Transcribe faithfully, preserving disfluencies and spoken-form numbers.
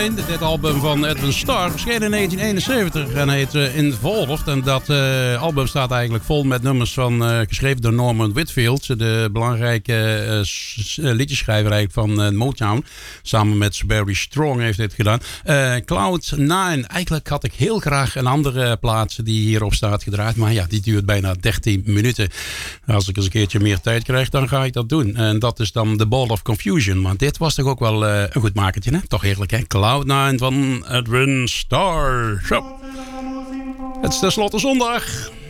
Dit album van Edwin Starr verscheen in negentien eenenzeventig en heet uh, Involved. En dat uh, album staat eigenlijk vol met nummers van, uh, geschreven door Norman Whitfield, de belangrijke uh, s- uh, liedjeschrijver eigenlijk van uh, Motown. Samen met Barry Strong heeft dit gedaan. Uh, Cloud nine, eigenlijk had ik heel graag een andere plaats die hierop staat gedraaid. Maar ja, die duurt bijna dertien minuten. Als ik eens een keertje meer tijd krijg, dan ga ik dat doen. En dat is dan The Ball of Confusion. Maar dit was toch ook wel uh, een goed makertje, hè? Toch heerlijk, hè? Cloud nine van Edwin Starr. Zo. Het is tenslotte zondag.